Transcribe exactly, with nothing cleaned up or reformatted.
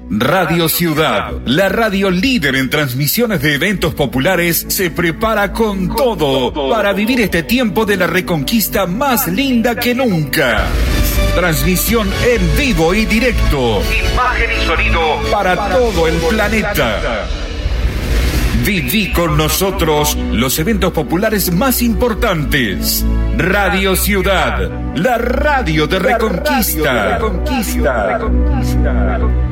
Radio Ciudad, la radio líder en transmisiones de eventos populares, se prepara con todo para vivir este tiempo de la Reconquista más linda que nunca. Transmisión en vivo y directo. Imagen y sonido para todo el planeta. Viví con nosotros los eventos populares más importantes. Radio Ciudad, la radio de Reconquista. La radio de Reconquista. Reconquista.